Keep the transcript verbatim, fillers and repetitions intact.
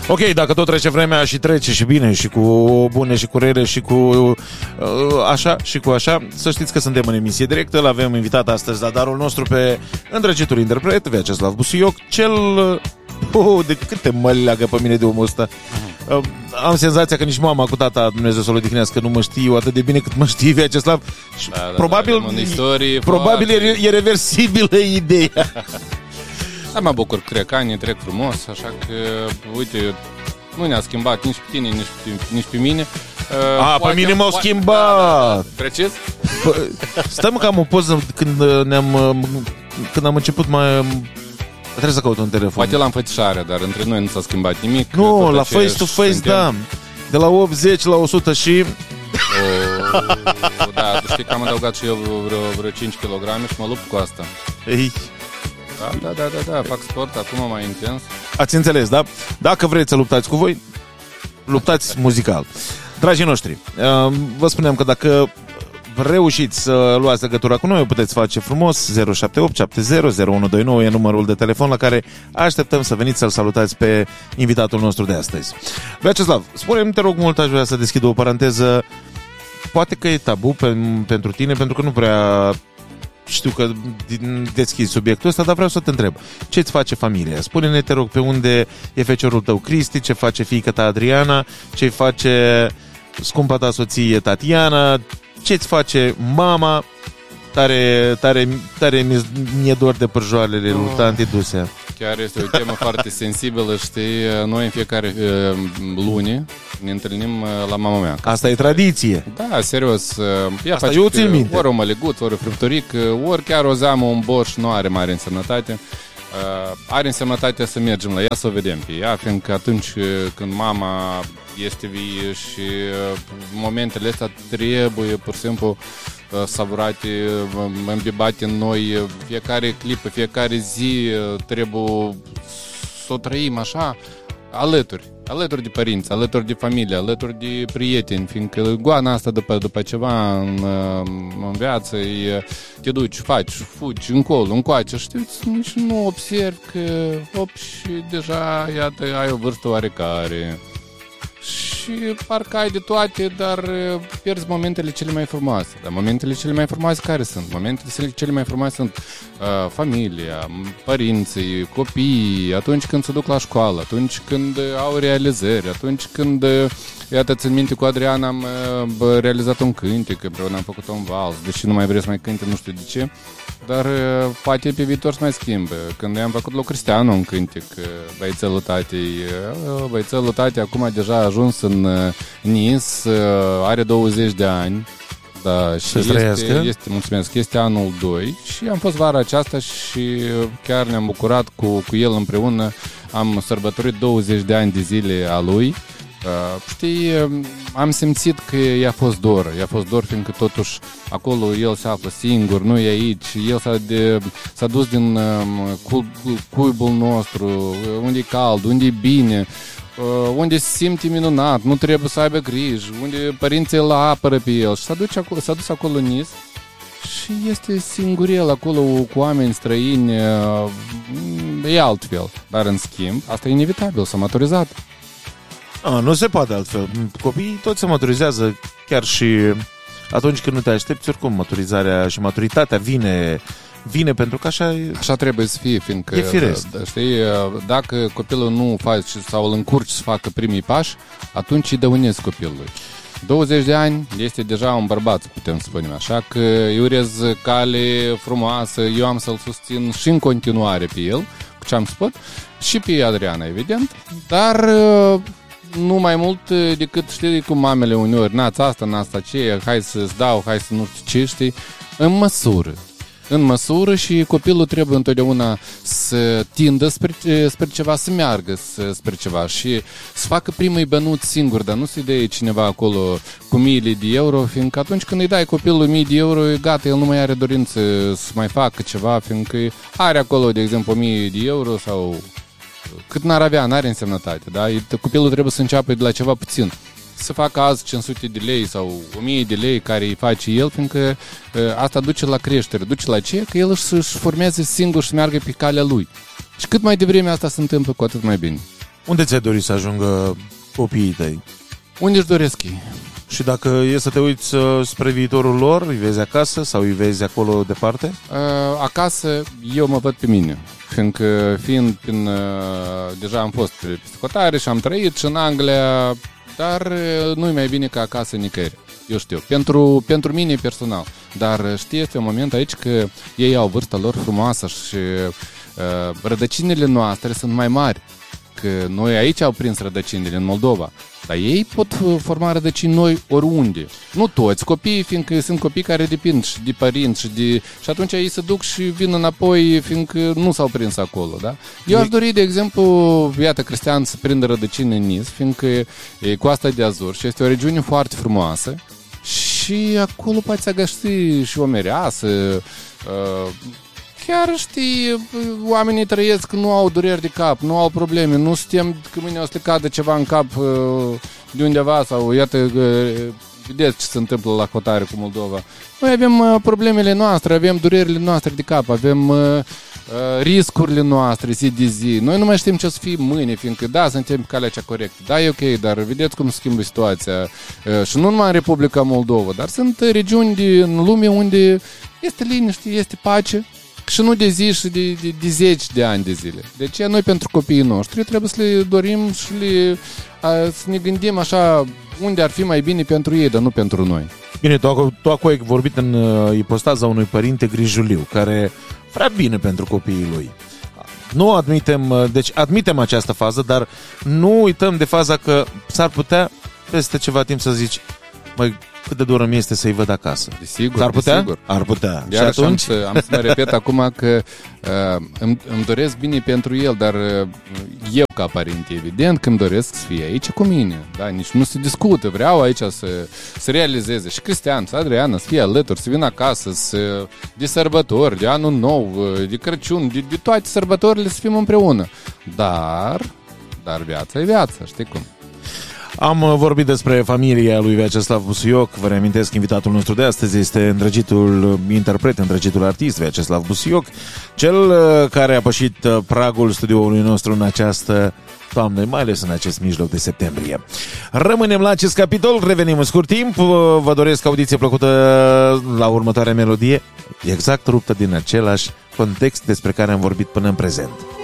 Ok, dacă tot trece vremea și trece și bine și cu bune și cu rele și cu uh, așa și cu așa, să știți că suntem în emisie directă. L-avem invitat astăzi la darul nostru pe îndrăgitul interpret Vyacheslav Busuioc, cel... Oh, de câte mă leagă pe mine de omul ăsta. Uh, am senzația că nici mama cu tata, Dumnezeu să-l odihnească, nu mă știu atât de bine cât mă știe Vyacheslav. Da, da, probabil da, istorie, probabil e, e reversibilă ideea. Da, mă bucur, cred că anii trec frumos, așa că, uite, nu ne-a schimbat nici pe tine, nici pe, nici pe mine. Uh, A, pe mine m-au schimbat! Da, da, da. Precis? Stai mă că am o poză când ne-am, când am început mai... Trebuie să caut un telefon. Poate la înfățișare, dar între noi nu s-a schimbat nimic. Nu, la face-to-face, suntem... da. De la optzeci la o sută și... O, da, știi că am adăugat și eu vreo, vreo cinci kilograme și mă lupt cu asta. Ei... Da, da, da, da, da, fac sport acum mai intens. Ați înțeles, da? Dacă vreți să luptați cu voi, luptați muzical. Dragii noștri, vă spuneam că dacă reușiți să luați legătura cu noi, o puteți face frumos. Zero șapte opt șapte zero zero unu doi nouă e numărul de telefon la care așteptăm să veniți să-l salutați pe invitatul nostru de astăzi. Vyacheslav, spune-mi, te rog mult, aș vrea să deschid o paranteză. Poate că e tabu pe, pentru tine, pentru că nu prea... Știu că deschizi subiectul ăsta, dar vreau să te întreb. Ce-ți face familia? Spune-ne, te rog, pe unde e feciorul tău Cristi, ce face fiica ta Adriana, ce face scumpa ta soție Tatiana, ce-ți face mama? Tare, tare, tare mi-e dor de pârjoalele lui tanti Dusea. Chiar este o temă foarte sensibilă, știi? Noi în fiecare uh, luni ne întâlnim uh, la mama mea. Asta e tradiție. Da, serios. Uh, ea Asta face eu țin minte. Ori o mălegut, ori o fripturic, uh, ori chiar o zeamă, un borș, nu are mare însemnătate. Uh, are însemnătate să mergem la ea, să o vedem pe ea, fiindcă atunci când mama este vie și uh, momentele astea trebuie, pur și simplu, savurate, îmbibate în noi, fiecare clipă, fiecare zi trebuie să o trăim așa, alături, alături de părinți, alături de familie, alături de prieteni, fiindcă goana asta după, după ceva în, în viață e, te duci, faci, fugi încolo, încoace, știți, nici nu observi că, op, și deja, iată, ai o vârstă oarecare. Și parcă ai de toate, dar pierzi momentele cele mai frumoase. Dar momentele cele mai frumoase care sunt? Momentele cele mai frumoase sunt uh, familia, părinții, copiii, atunci când se duc la școală, atunci când au realizări, atunci când, iată, țin minte, cu Adriana am uh, realizat un cântec, împreună am făcut un vals, deși nu mai vreți să mai cânte, nu știu de ce, dar uh, poate pe viitor să mai schimbe. Când am făcut lui Cristiano un cântec, uh, băiețelul tatei, uh, băiețelul tatei acum deja a ajuns în Nis, are douăzeci de ani, da, și este, este, mulțumesc, este anul doi și am fost vara aceasta și chiar ne-am bucurat cu, cu el împreună, am sărbătorit douăzeci de ani de zile a lui. Uh, știi, am simțit că i-a fost dor, i-a fost dor fiindcă totuși acolo el se află singur, nu e aici, el s-a, de, s-a dus din uh, cuibul nostru, unde e cald, unde e bine, Uh, unde se simte minunat, nu trebuie să aibă grijă, unde părinții îl apără pe el și s-a dus acolo, s-a dus acolo în Nis și este singurel acolo cu oameni străini, uh, e altfel, dar în schimb asta e inevitabil, s-a maturizat. A, nu se poate altfel, copiii toți se maturizează, chiar și atunci când nu te aștepți, oricum maturizarea și maturitatea vine vine pentru că așa așa trebuie să fie, fiindcă e firesc. Știi, dacă copilul nu face sau îl încurci să facă primii pași, atunci îi dăunezi copilului. douăzeci de ani este deja un bărbat, putem să spunem așa, că îi urez cale frumoasă, eu am să-l susțin și în continuare pe el, cu ce am spus, și pe Adriana, evident, dar nu mai mult decât, știi, cu mamele uneori, n-ați asta, n-ați aceea, hai să-ți dau, hai să nu știu ce, știi, în măsură. În măsură și copilul trebuie întotdeauna să tindă spre, spre ceva, să meargă spre ceva și să facă primul bănuț singur, dar nu să-i dea cineva acolo cu miile de euro, fiindcă atunci când îi dai copilul mii de euro, gata, el nu mai are dorință să mai facă ceva, fiindcă are acolo, de exemplu, o mie de euro sau cât n-ar avea, n-are însemnătate, da? Copilul trebuie să înceapă de la ceva puțin. Să facă azi cinci sute de lei sau o mie de lei care îi face el, fiindcă asta duce la creștere, duce la ce? Că el își formează singur și meargă pe calea lui. Și cât mai devreme asta se întâmplă, cu atât mai bine. Unde ți-ai dori să ajungă copiii tăi? Unde își doresc ei? Și dacă e să te uiți uh, spre viitorul lor, îi vezi acasă sau îi vezi acolo departe? Uh, acasă eu mă văd pe mine, fiindcă fiind prin, uh, deja am fost pe psihotare și am trăit și în Anglia, dar uh, nu-i mai bine ca acasă nicăieri. Eu știu, pentru, pentru mine personal. Dar știi, este un moment aici că ei au vârsta lor frumoasă și uh, rădăcinile noastre sunt mai mari. Că noi aici au prins rădăcinile în Moldova, dar ei pot forma rădăcini noi oriunde. Nu toți copiii, fiindcă sunt copii care depind și de părinți și, de... și atunci ei se duc și vin înapoi, fiindcă nu s-au prins acolo, da? Eu aș dori, de exemplu, iată, Cristian să prindă rădăcini în Nis, fiindcă e Coasta de Azur și este o regiune foarte frumoasă și acolo poate să găsi și o mereasă, uh, chiar știi, oamenii trăiesc, nu au dureri de cap, nu au probleme, nu suntem că mâine o să le cadă ceva în cap de undeva sau iată, vedeți ce se întâmplă la hotare cu Moldova. Noi avem problemele noastre, avem durerile noastre de cap, avem riscurile noastre zi de zi. Noi nu mai știm ce o să fie mâine, fiindcă da, suntem pe calea cea corectă. Da, e ok, dar vedeți cum schimbă situația. Și nu numai în Republica Moldova, dar sunt regiuni din lume unde este liniște, este pace. Și nu de zi și de, de, de zeci de ani de zile. De aceea noi pentru copiii noștri trebuie să le dorim și le, a, să ne gândim așa unde ar fi mai bine pentru ei, dar nu pentru noi. Bine, tu, tu acum ai vorbit în uh, ipostaza unui părinte grijuliu, care vrea bine pentru copiii lui. Nu admitem, uh, deci admitem această fază, dar nu uităm de faza că s-ar putea peste ceva timp să zici, măi, cât de doră mi este să-i văd acasă. Desigur, ar putea? Desigur. Ar putea. Iar și atunci? Am să, am să mă repet acum că uh, îmi, îmi doresc bine pentru el, dar uh, eu ca părinte, evident că îmi doresc să fie aici cu mine. Da? Nici nu se discută. Vreau aici să, să realizeze. Și Cristian, și Adriana, să fie alături, să vină acasă, să, de sărbători, de anul nou, de Crăciun, de, de toate sărbătorile să fim împreună. Dar, dar viața e viața, știi cum? Am vorbit despre familia lui Vyacheslav Busuioc. Vă reamintesc, invitatul nostru de astăzi este îndrăgitul interpret, îndrăgitul artist Vyacheslav Busuioc, cel care a pășit pragul studioului nostru în această toamnă, mai ales în acest mijloc de septembrie. Rămânem la acest capitol, revenim în scurt timp. Vă doresc audiție plăcută la următoarea melodie, exact ruptă din același context despre care am vorbit până în prezent.